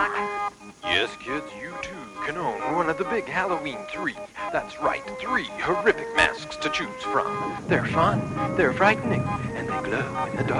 pie. Yes, kids, you too can own one of the big Halloween 3. That's right, 3 horrific masks to choose from. They're fun, they're frightening, and they glow in the dark.